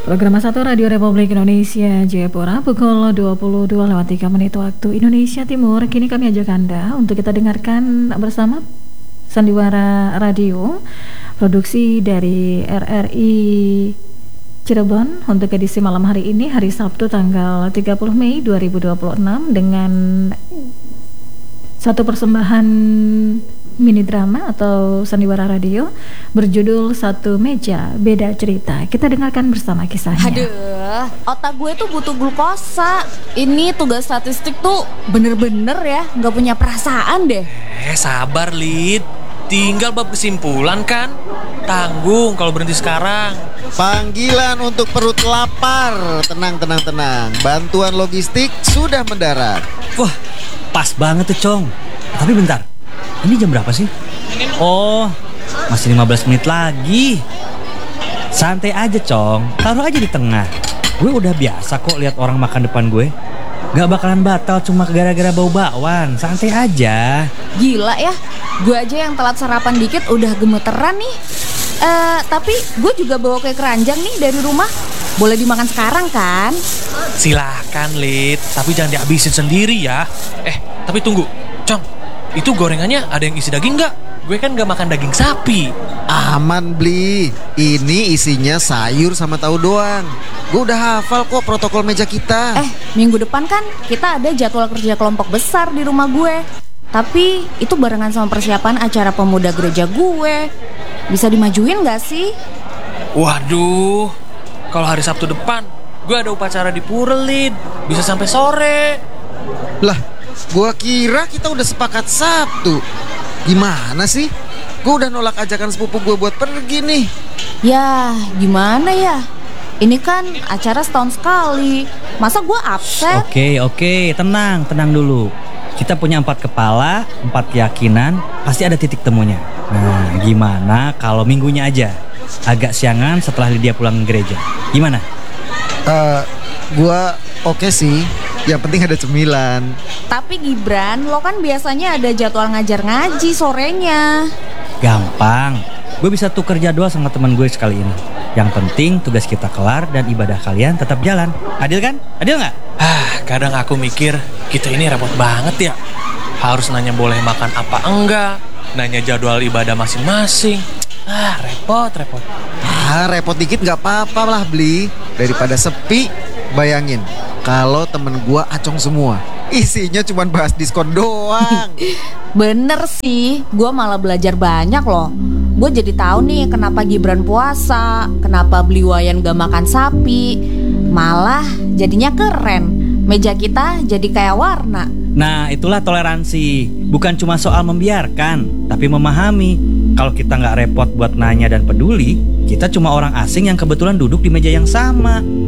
Program Satu Radio Republik Indonesia Jayapura pukul 22:03 waktu Indonesia Timur. Kini kami ajak Anda untuk kita dengarkan bersama Sandiwara Radio, produksi dari RRI Cirebon untuk edisi malam hari ini, hari Sabtu tanggal 30 Mei 2026, dengan satu persembahan mini drama atau Sandiwara Radio berjudul Satu Meja Beda Cerita. Kita dengarkan bersama kisahnya. Aduh, otak gue tuh butuh glukosa. Ini tugas statistik tuh bener-bener ya gak punya perasaan deh. Sabar Lid, tinggal bab kesimpulan kan. Tanggung kalau berhenti sekarang. Panggilan untuk perut lapar. Tenang. Bantuan logistik sudah mendarat. Wah, pas banget tuh Cong. Tapi bentar, ini jam berapa sih? Oh, masih 15 menit lagi. Santai aja Cong, taruh aja di tengah. Gue udah biasa kok lihat orang makan depan gue. Gak bakalan batal cuma gara-gara bau bakwan. Santai aja. Gila ya, gue aja yang telat sarapan dikit udah gemeteran nih. Tapi gue juga bawa kue keranjang nih dari rumah. Boleh dimakan sekarang kan? Silahkan Lid, tapi jangan dihabisin sendiri ya. Tapi tunggu, Cong, itu gorengannya ada yang isi daging nggak? Gue kan nggak makan daging sapi. Aman Bli, ini isinya sayur sama tahu doang. Gue udah hafal kok protokol meja kita. Minggu depan kan kita ada jadwal kerja kelompok besar di rumah gue. Tapi itu barengan sama persiapan acara pemuda gereja gue. Bisa dimajuin gak sih? Waduh, kalau hari Sabtu depan gue ada upacara di Pura Lid. Bisa sampai sore. Lah, gue kira kita udah sepakat Sabtu. Gimana sih? Gue udah nolak ajakan sepupu gue buat pergi nih. Ya, gimana ya? Ini kan acara setahun sekali. Masa gue absen? Oke, tenang dulu. Kita punya 4 kepala, 4 keyakinan, pasti ada titik temunya. Nah, gimana kalau minggunya aja? Agak siangan setelah Lydia pulang ke gereja. Gimana? Gue oke sih. Yang penting ada cemilan. Tapi Gibran, lo kan biasanya ada jadwal ngajar ngaji sorenya. Gampang. Gue bisa tuker jadwal sama teman gue sekali ini. Yang penting tugas kita kelar dan ibadah kalian tetap jalan. Adil kan? Adil nggak? Kadang aku mikir kita ini repot banget ya. Harus nanya boleh makan apa enggak, nanya jadwal ibadah masing-masing. Repot. Repot dikit gak apa-apa lah Bli. Daripada sepi. Bayangin kalau temen gua acong semua, isinya cuma bahas diskon doang. Bener sih, gue malah belajar banyak loh. Gue jadi tahu nih kenapa Gibran puasa, kenapa beli wayan gak makan sapi. Malah jadinya keren. Meja kita jadi kayak warna. Nah, itulah toleransi. Bukan cuma soal membiarkan, tapi memahami. Kalau kita gak repot buat nanya dan peduli, kita cuma orang asing yang kebetulan duduk di meja yang sama.